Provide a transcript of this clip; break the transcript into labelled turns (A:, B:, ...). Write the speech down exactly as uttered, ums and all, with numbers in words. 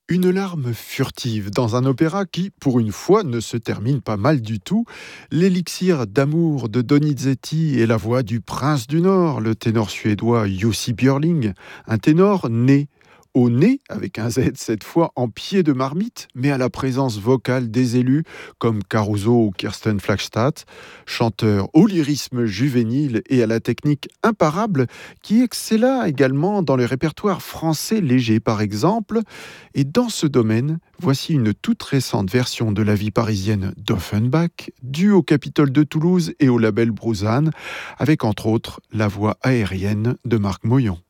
A: Une larme furtive dans un opéra qui, pour une fois, ne se termine pas mal du tout. L'élixir d'amour de Donizetti et la voix du prince du Nord, le ténor suédois Jussi Björling, un ténor né au nez, avec un Z cette fois, en pied de marmite, mais à la présence vocale des élus comme Caruso ou Kirsten Flagstad, chanteur au lyrisme juvénile et à la technique imparable, qui excella également dans le répertoire français léger par exemple. Et dans ce domaine, voici une toute récente version de la vie parisienne d'Offenbach, due au Capitole de Toulouse et au label Bruzane, avec entre autres la voix aérienne de Marc Moyon.